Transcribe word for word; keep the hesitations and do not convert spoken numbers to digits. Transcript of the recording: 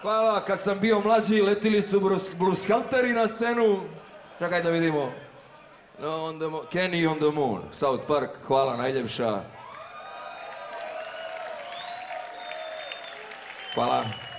Hvala, kad sam bio mlađi letili su Blues Helteri na scenu. Čekaj da vidimo. No, on the Kenny on the Moon, South Park, hvala najljepša. Hvala.